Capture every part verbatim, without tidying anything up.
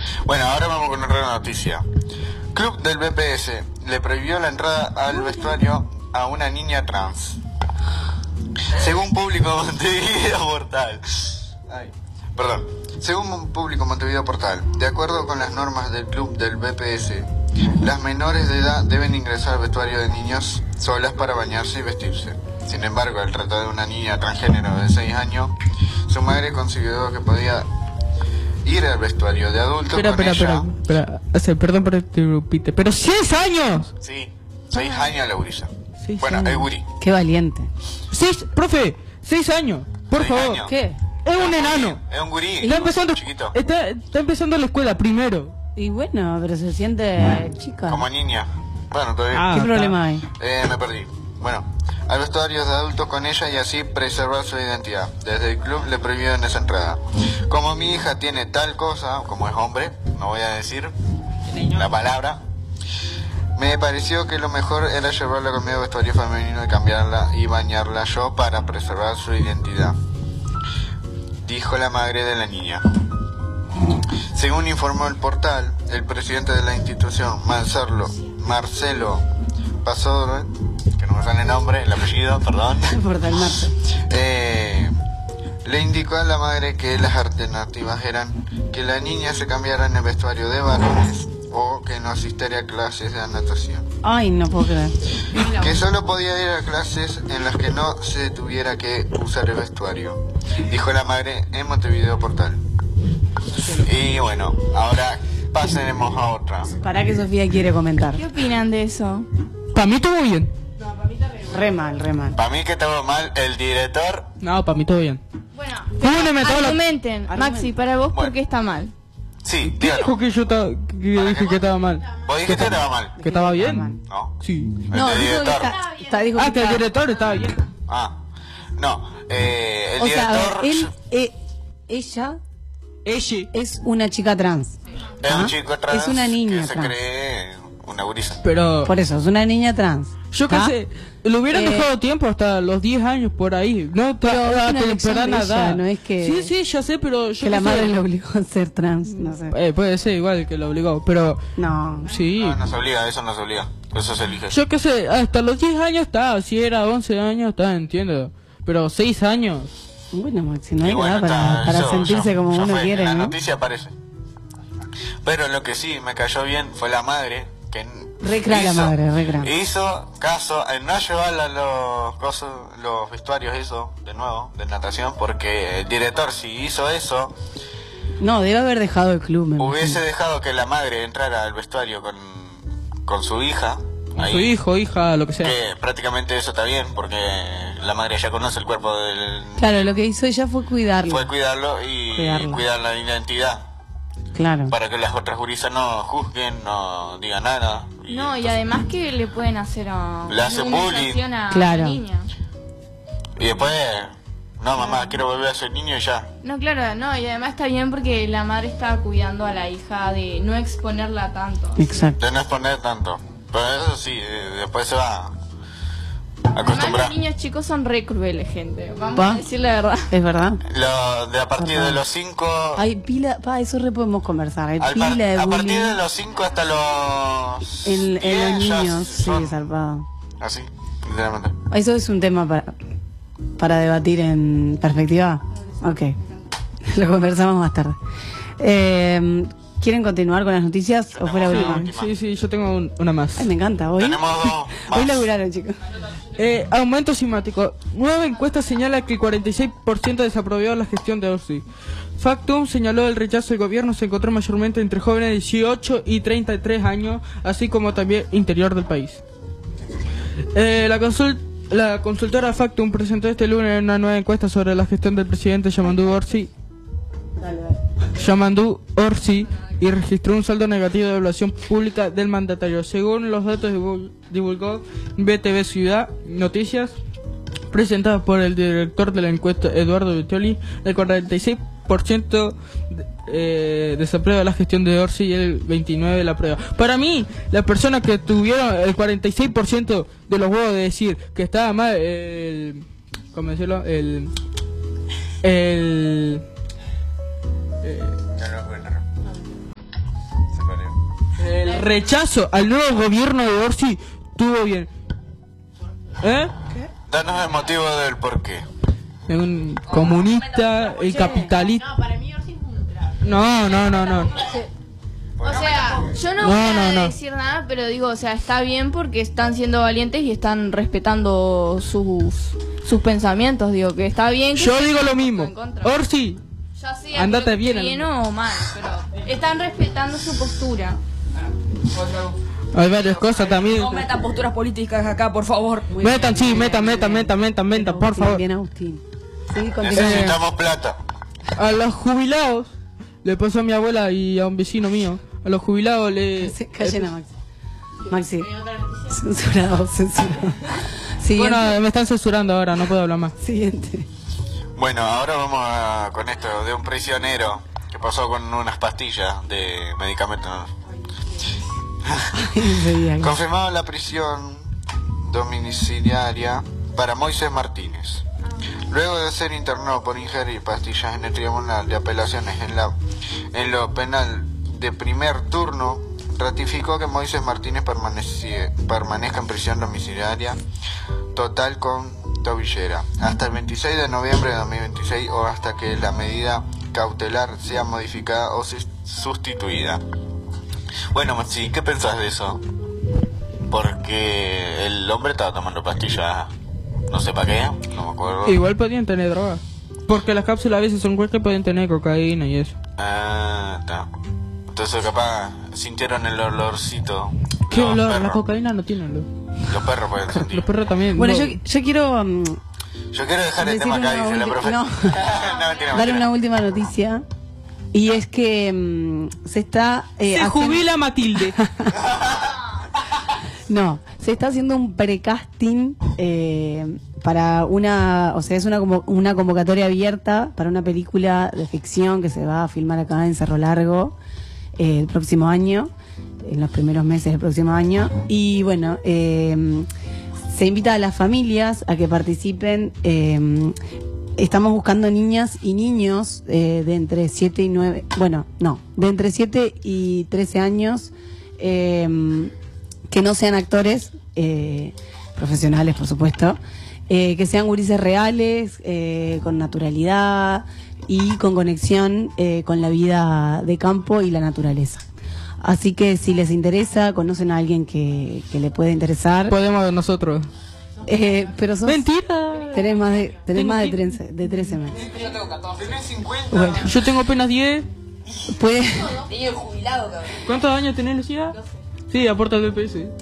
Bueno, ahora vamos con otra noticia. Club del B P S le prohibió la entrada al vestuario a una niña trans. Según Público Montevideo Portal. Ay, perdón. Según Público Montevideo Portal, de acuerdo con las normas del club del B P S, las menores de edad deben ingresar al vestuario de niños solas para bañarse y vestirse. Sin embargo, al tratar de una niña transgénero de seis años, su madre consideró que podía ir al vestuario de adultos espera, con espera, ella. espera, espera, espera, perdón por interrumpirte, pero seis años. Sí, seis años la gurisa. Seis Bueno, años. el guri. Qué valiente. Seis, profe, seis años, por Seis favor. años. ¿Qué? Es un enano. Es un gurí. Está empezando, Chiquito. está, está empezando la escuela primero. Y bueno, pero se siente chica. Como niña. Bueno, todavía. Ah, ¿Qué está. problema hay? Eh, me perdí. Bueno, al vestuario de adultos con ella y así preservar su identidad. Desde el club le prohibieron esa entrada. Como mi hija tiene tal cosa, como es hombre, no voy a decir la palabra, me pareció que lo mejor era llevarla conmigo al vestuario femenino y cambiarla y bañarla yo para preservar su identidad, dijo la madre de la niña. Según informó el portal, el presidente de la institución, Marcelo, Marcelo Pastor, que no me sale el nombre, el apellido, perdón, Portal Marce. eh, le indicó a la madre que las alternativas eran que la niña se cambiara en el vestuario de varones o que no asistiera a clases de natación. Ay, no puedo creer. Que solo podía ir a clases en las que no se tuviera que usar el vestuario, dijo la madre en Montevideo Portal. Y bueno, ahora pasaremos a otra. Para que Sofía quiere comentar. ¿Qué opinan de eso? Para mí todo bien. Re mal, re mal. Para mí que estaba mal el director. No, para mí todo bien. Bueno, ¿Cómo le meto la- argumenten. Maxi, para vos, ¿por Bueno. qué está mal? Sí, ¿Qué dijo dígalo. que yo estaba, que dije que estaba mal? ¿Vos dijiste que estaba mal? ¿Que estaba bien? No. Sí. El No, de dijo que director. está, está- dijo Ah, que que el está- director estaba bien. Ah, no. Eh, el O sea, a director ver, él, eh, ella Ella. es una chica trans. es ¿Ah? un chico trans Es una niña que se trans. cree una gurisa. Pero Por eso, es una niña trans. yo qué ¿Ah? sé, lo hubieran Eh, dejado tiempo hasta los diez años por ahí. No, Pero ta- es a una elección temprana de ella, edad. no es que- Sí, sí, ya sé, pero yo Que la qué sé. madre le obligó a ser trans, no sé. Eh, puede ser igual que lo obligó, pero No. sí. No, no se obliga, eso no se obliga. Eso se elige. Yo qué sé, hasta los diez años está, si era once años está, entiendo. Pero seis años. Bueno, Maxi, no Y hay bueno, edad para, está, para eso sentirse ya- como ya uno fue, quiere, en la ¿no? noticia aparece. Pero lo que sí me cayó bien fue la madre que Re cra la hizo- madre, re cra. hizo caso en no llevarla a los cosos, los vestuarios eso de nuevo de natación, porque el director si hizo eso No, debe haber dejado el club, me hubiese imagino. dejado que la madre entrara al vestuario con, con su hija. Con ahí, su hijo, hija, lo que sea. que prácticamente eso está bien porque la madre ya conoce el cuerpo del... Claro, lo que hizo ella fue cuidarlo. Fue cuidarlo y Cuidarlo. cuidar la identidad. Claro. Para que las otras gurisas no juzguen, no digan nada. Y No, y entonces- además que le pueden hacer a Le hacen una bullying. humillación a Claro. la niña. Y después, no mamá, quiero volver a ser niño y ya. No, claro, no, y además está bien porque la madre estaba cuidando a la hija de no exponerla tanto. Exacto. De no exponer tanto. Pero eso sí, eh, después se va a Además, acostumbrar. los niños chicos son re crueles, gente. Vamos ¿Va? a decir la verdad. ¿Es verdad? Lo, de a partir de los cinco... Hay pila, pa, eso re podemos conversar. Hay al par- pila de a partir de bullying los cinco hasta los... en, en los diez ya niños. son Sí, zarpado. así, literalmente. Eso es un tema para, para debatir en perspectiva. Ok. Lo conversamos más tarde. Eh, ¿Quieren continuar con las noticias o fue la Tenemos última? una última. Sí, sí, yo tengo un- una más. Ay, me encanta. Hoy, Tenemos dos más. hoy laburaron, chicos. Eh, aumento simático. Nueva encuesta señala que el cuarenta y seis por ciento desaprobó la gestión de Orsi. Factum señaló el rechazo del gobierno se encontró mayormente entre jóvenes de dieciocho y treinta y tres años, así como también interior del país. Eh, la, consul- la consultora Factum presentó este lunes una nueva encuesta sobre la gestión del presidente Yamandu Orsi. Yamandu Orsi y registró un saldo negativo de evaluación pública del mandatario. Según los datos divul- divulgó B T V Ciudad Noticias, presentados por el director de la encuesta Eduardo Vitoli, el cuarenta y seis por ciento de- eh, desaprueba la gestión de Orsi y el veintinueve por ciento la aprueba. Para mí, las personas que tuvieron el cuarenta y seis por ciento de los huevos de decir que estaba mal el... ¿cómo decirlo? El... el... eh, rechazo al nuevo gobierno de Orsi estuvo bien. ¿Eh? Danos el motivo del por qué. Es un comunista, el capitalista. No, para mí Orsi es un crack. No, no, no, no. O sea, yo no, No, voy a no, no. decir nada, pero digo, o sea, está bien porque están siendo valientes y están respetando sus sus pensamientos, digo, que está bien. Que Yo se- digo lo mismo. en contra. Orsi, Ya sea andate que bien, bien o mal, pero están respetando su postura. hay varias cosas también. No metan posturas políticas acá, por favor. Metan, sí, metan, metan, metan, metan, metan, por favor. Bien, Agustín. Sí, continúa. Necesitamos plata. A los jubilados, le pasó a mi abuela y a un vecino mío. A los jubilados le... Sí, callen a Maxi. Maxi. Censurado, censurado. Siguiente. Bueno, me están censurando ahora, no puedo hablar más. Siguiente. Bueno, ahora vamos a, con esto de un prisionero que pasó con unas pastillas de medicamentos. Confirmado la prisión domiciliaria para Moisés Martínez. Luego de ser internado por ingerir pastillas en el Tribunal de Apelaciones en, la, en lo penal de primer turno, ratificó que Moisés Martínez permanece, permanezca en prisión domiciliaria total con tobillera hasta el veintiséis de noviembre de dos mil veintiséis o hasta que la medida cautelar sea modificada o sustituida. Bueno, Maxi, ¿qué pensás de eso? Porque el hombre estaba tomando pastillas, no sé para qué, no me acuerdo. Igual podían tener droga. Porque las cápsulas a veces son cual que pueden tener cocaína y eso. Ah, está. Entonces capaz sintieron el olorcito. ¿Qué Los olor? La perros. cocaína no tiene olor. Los perros pueden sentir. Los perros también. Bueno, no. yo, yo quiero um, Yo quiero dejar el decir tema acá, una dice la ulti- profe. no. No, mentira, dar mentira. una última noticia. Y es que um, se está... eh, Se haciendo- jubila Matilde. No, se está haciendo un precasting eh, para una, o sea, es una como una convocatoria abierta para una película de ficción que se va a filmar acá en Cerro Largo eh, el próximo año, en los primeros meses del próximo año. Y bueno, eh, se invita a las familias a que participen. eh, Estamos buscando niñas y niños eh, de entre siete y nueve, bueno, no, de entre siete y trece años, eh, que no sean actores eh, profesionales, por supuesto, eh, que sean gurises reales, eh, con naturalidad y con conexión eh, con la vida de campo y la naturaleza. Así que si les interesa, conocen a alguien que, que le puede interesar. Podemos nosotros. Eh, pero sos, Mentira. tenés más de, tenés Tengo más de que- trece, de trece meses. Tenés cincuenta. Bueno, Yo tengo apenas diez. puede, Niño jubilado, cabrón. ¿Cuántos años tenés, Lucía? Sí, aporta el B P S.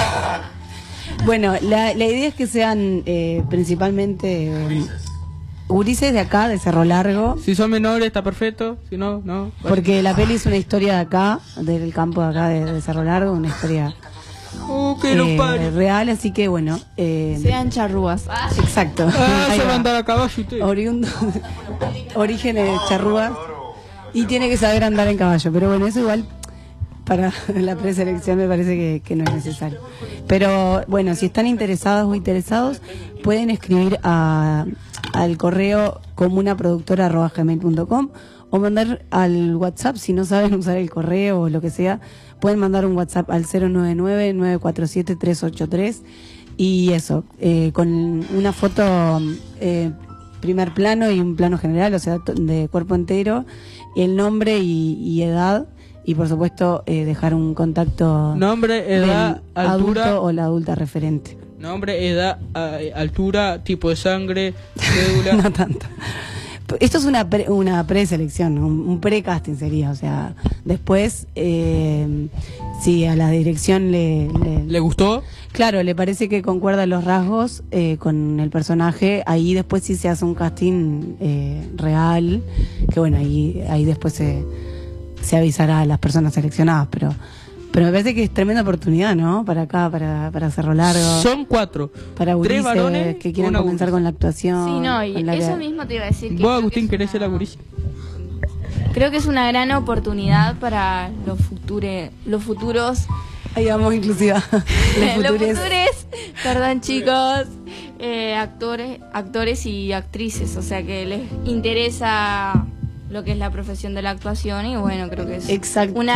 bueno, la, la idea es que sean eh, principalmente eh, gurises de acá, de Cerro Largo, Si son menores, está perfecto. Si no, no. porque la peli es una historia de acá, del campo de acá, de, de Cerro Largo, una historia Oh, que los eh, padres. real, así que bueno, eh, Sean charrúas. Ah, exacto. Ah, Ahí se va va. a andar a caballo usted. Oriundo, orígenes charrúas, y tiene que saber andar en caballo, pero bueno, eso igual para la preselección me parece que, que no es necesario. Pero bueno, si están interesados o interesados, pueden escribir a, al correo comunaproductora arroba gmail punto com o mandar al WhatsApp, si no saben usar el correo o lo que sea, pueden mandar un WhatsApp al cero nueve nueve, nueve cuatro siete, tres ocho tres y eso, eh, con una foto eh, primer plano y un plano general, o sea, de cuerpo entero, el nombre y, y edad, y por supuesto eh, dejar un contacto Nombre, edad, del altura. adulto o la adulta referente. Nombre, edad, a- altura, tipo de sangre, cédula. No tanto. Esto es una pre, una preselección, un, un pre-casting sería, o sea, después, eh, si a la dirección le, le- ¿Le gustó? claro, le parece que concuerda los rasgos eh, con el personaje, ahí después sí se hace un casting eh, real, que bueno, ahí, ahí después se, se avisará a las personas seleccionadas, pero pero me parece que es tremenda oportunidad, ¿no? Para acá, para, para Cerro Largo, Son cuatro. para tres gurises varones, que quieran una comenzar gurisa. con la actuación. sí, no, y con la eso que- mismo te iba a decir. Que Vos, creo que Agustín, es querés ser la una- gurisa. Creo que es una gran oportunidad para los future, los futuros. Ahí vamos, inclusiva. Los los futuros. futures, perdón chicos, eh, actores, actores y actrices, o sea que les interesa lo que es la profesión de la actuación y bueno, creo que es Exacto. una